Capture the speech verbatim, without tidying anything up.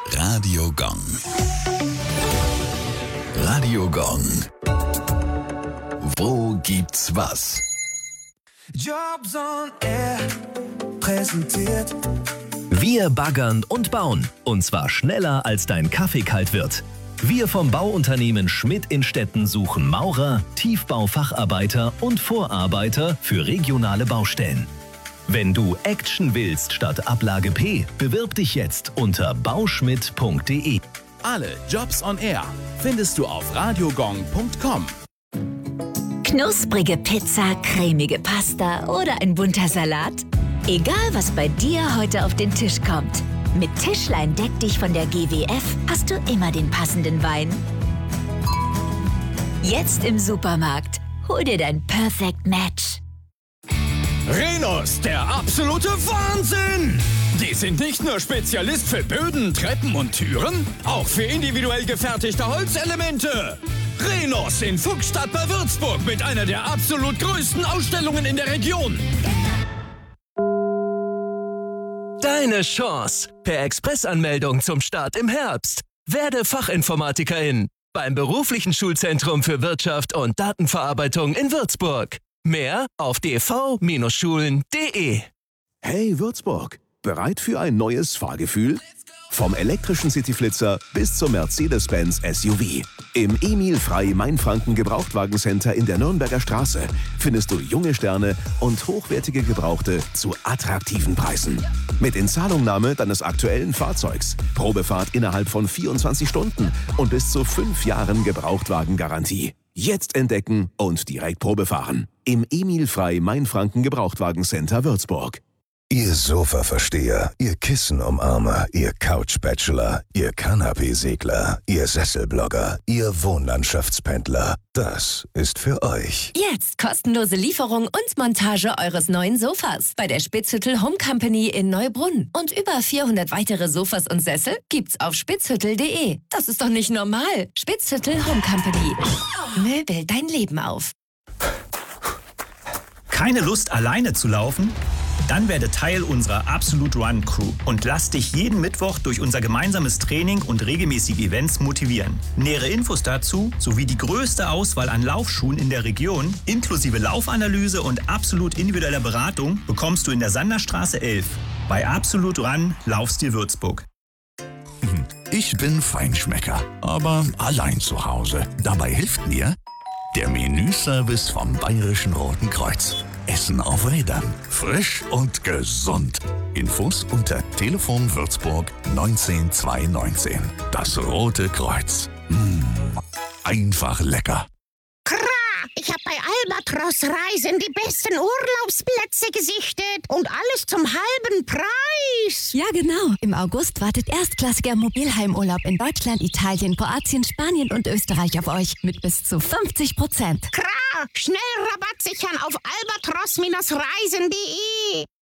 Radio Gong. Radio Gong. Wo gibt's was? Jobs on Air präsentiert. Wir baggern und bauen. Und zwar schneller, als dein Kaffee kalt wird. Wir vom Bauunternehmen Schmidt in Stetten suchen Maurer, Tiefbaufacharbeiter und Vorarbeiter für regionale Baustellen. Wenn du Action willst statt Ablage P, bewirb dich jetzt unter bauschmidt punkt de. Alle Jobs on Air findest du auf radiogong punkt com. Knusprige Pizza, cremige Pasta oder ein bunter Salat? Egal, was bei dir heute auf den Tisch kommt. Mit Tischlein deck dich von der G W F hast du immer den passenden Wein. Jetzt im Supermarkt. Hol dir dein Perfect Match. Rhenus, der absolute Wahnsinn! Die sind nicht nur Spezialist für Böden, Treppen und Türen, auch für individuell gefertigte Holzelemente. Rhenus in Fuchsstadt bei Würzburg mit einer der absolut größten Ausstellungen in der Region. Deine Chance. Per Expressanmeldung zum Start im Herbst. Werde Fachinformatikerin beim beruflichen Schulzentrum für Wirtschaft und Datenverarbeitung in Würzburg. Mehr auf d v Bindestrich schulen punkt de. Hey Würzburg, bereit für ein neues Fahrgefühl? Vom elektrischen Cityflitzer bis zum Mercedes-Benz S U V. Im Emil Frey Mainfranken Gebrauchtwagencenter in der Nürnberger Straße findest du junge Sterne und hochwertige Gebrauchte zu attraktiven Preisen. Mit Inzahlungnahme deines aktuellen Fahrzeugs, Probefahrt innerhalb von vierundzwanzig Stunden und bis zu fünf Jahren Gebrauchtwagengarantie. Jetzt entdecken und direkt Probefahren. Im Emil Frey Mainfranken Gebrauchtwagencenter Würzburg. Ihr Sofa-Versteher, ihr Kissenumarmer, ihr Couch-Bachelor, ihr Kanapee-Segler, ihr Sesselblogger, ihr Wohnlandschaftspendler. Das ist für euch. Jetzt kostenlose Lieferung und Montage eures neuen Sofas bei der Spitzhüttel Home Company in Neubrunn. Und über vierhundert weitere Sofas und Sessel gibt's auf spitzhüttel punkt de. Das ist doch nicht normal. Spitzhüttel Home Company. Möbel dein Leben auf. Keine Lust, alleine zu laufen? Dann werde Teil unserer Absolute Run Crew und lass dich jeden Mittwoch durch unser gemeinsames Training und regelmäßige Events motivieren. Nähere Infos dazu sowie die größte Auswahl an Laufschuhen in der Region, inklusive Laufanalyse und absolut individueller Beratung, bekommst du in der Sanderstraße elf bei Absolute Run Laufstil Würzburg. Ich bin Feinschmecker, aber allein zu Hause. Dabei hilft mir der Menüservice vom Bayerischen Roten Kreuz. Essen auf Rädern. Frisch und gesund. Infos unter Telefon Würzburg neunzehn zweihundertneunzehn. Das Rote Kreuz. Mmh, einfach lecker. Ich habe bei Albatros Reisen die besten Urlaubsplätze gesichtet und alles zum halben Preis. Ja, genau. Im August wartet erstklassiger Mobilheimurlaub in Deutschland, Italien, Kroatien, Spanien und Österreich auf euch mit bis zu fünfzig Prozent. Klar, schnell Rabatt sichern auf albatros Bindestrich reisen punkt de.